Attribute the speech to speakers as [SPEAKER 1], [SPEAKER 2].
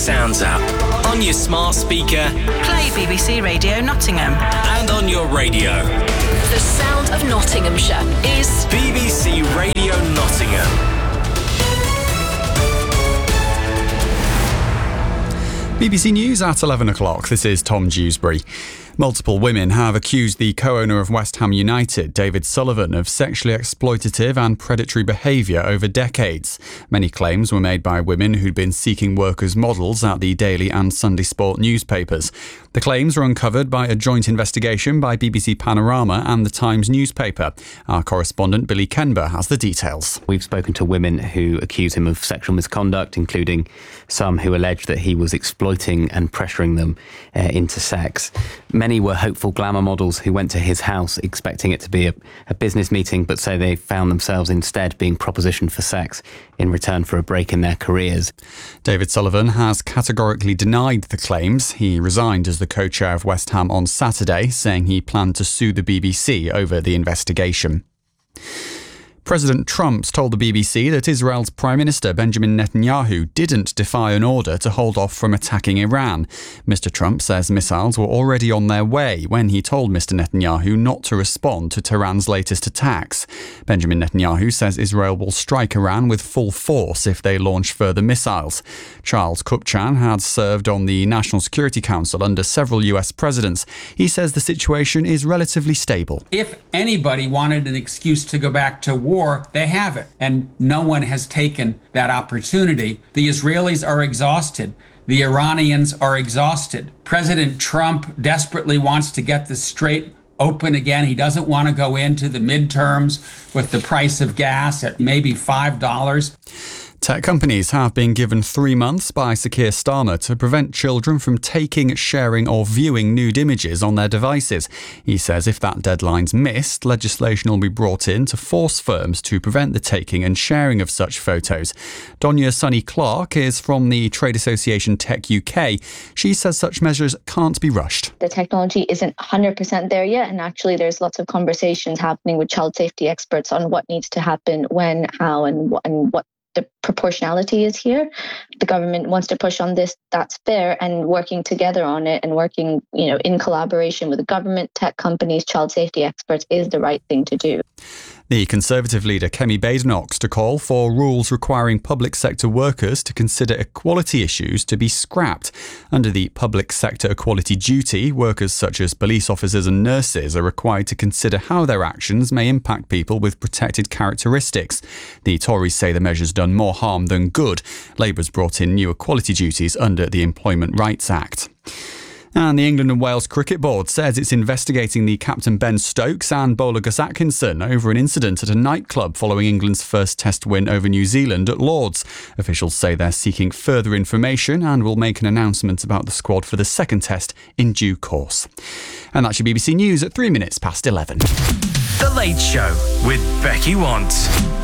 [SPEAKER 1] Sounds app. On your smart speaker.
[SPEAKER 2] Play BBC Radio Nottingham.
[SPEAKER 1] And on your radio.
[SPEAKER 3] The sound of Nottinghamshire is
[SPEAKER 1] BBC Radio Nottingham.
[SPEAKER 4] BBC News at 11 o'clock. This is Tom Dewsbury. Multiple women have accused the co-owner of West Ham United, David Sullivan, of sexually exploitative and predatory behaviour over decades. Many claims were made by women who'd been seeking work as models at the Daily and Sunday Sport newspapers. The claims were uncovered by a joint investigation by BBC Panorama and the Times newspaper. Our correspondent Billy Kenber has the details.
[SPEAKER 5] We've spoken to women who accuse him of sexual misconduct, including some who allege that he was exploiting and pressuring them into sex. Many were hopeful glamour models who went to his house expecting it to be a business meeting, but say they found themselves instead being propositioned for sex in return for a break in their careers.
[SPEAKER 4] David Sullivan has categorically denied the claims. He resigned as the co-chair of West Ham on Saturday, saying he planned to sue the BBC over the investigation. President Trump's told the BBC that Israel's Prime Minister Benjamin Netanyahu didn't defy an order to hold off from attacking Iran. Mr. Trump says missiles were already on their way when he told Mr. Netanyahu not to respond to Tehran's latest attacks. Benjamin Netanyahu says Israel will strike Iran with full force if they launch further missiles. Charles Kupchan had served on the National Security Council under several US presidents. He says the situation is relatively stable.
[SPEAKER 6] If anybody wanted an excuse to go back to war, they have it, and no one has taken that opportunity. The Israelis are exhausted. The Iranians are exhausted. President Trump desperately wants to get the Strait open again. He doesn't want to go into the midterms with the price of gas at maybe $5.
[SPEAKER 4] Tech companies have been given 3 months by Sir Keir Starmer to prevent children from taking, sharing or viewing nude images on their devices. He says if that deadline's missed, legislation will be brought in to force firms to prevent the taking and sharing of such photos. Donia Sunny Clark is from the trade association Tech UK. She says such measures can't be rushed.
[SPEAKER 7] The technology isn't 100% there yet, and actually there's lots of conversations happening with child safety experts on what needs to happen, when, how and what the proportionality is here. The government wants to push on this, that's fair, and working together on it and working, in collaboration with the government, tech companies, child safety experts is the right thing to do.
[SPEAKER 4] The Conservative leader Kemi Badenoch's to call for rules requiring public sector workers to consider equality issues to be scrapped. Under the public sector equality duty, workers such as police officers and nurses are required to consider how their actions may impact people with protected characteristics. The Tories say the measure's done more harm than good. Labour's brought in new equality duties under the Employment Rights Act. And the England and Wales Cricket Board says it's investigating the captain Ben Stokes and bowler Gus Atkinson over an incident at a nightclub following England's first Test win over New Zealand at Lord's. Officials say they're seeking further information and will make an announcement about the squad for the second Test in due course. And that's your BBC News at 3 minutes past 11.
[SPEAKER 1] The Late Show with Becky Want.